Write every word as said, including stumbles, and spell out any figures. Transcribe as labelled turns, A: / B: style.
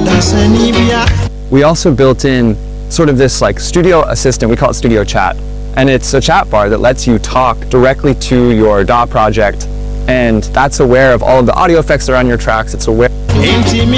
A: We also built in sort of this like studio assistant, we call it Studio Chat. And it's a chat bar that lets you talk directly to your D A W project. And that's aware of all of the audio effects that are on your tracks. It's aware